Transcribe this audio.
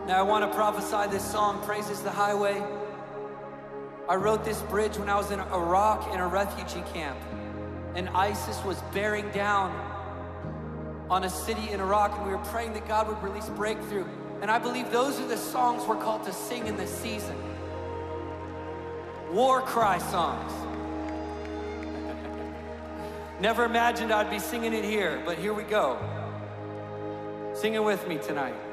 Now I want to prophesy this song, Praise is the Highway. I wrote this bridge when I was in Iraq in a refugee camp, and ISIS was bearing down on a city in Iraq, and we were praying that God would release breakthrough. And I believe those are the songs we're called to sing in this season. War cry songs. Never imagined I'd be singing it here, but here we go. Sing it with me tonight.